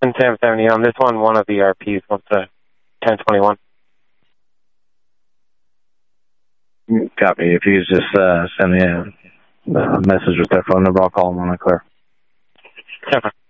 Houston, Sam 70. On this one of the RPs wants to 1021. Copy. If you just send me a message with their phone number, I'll call them when I clear. 10.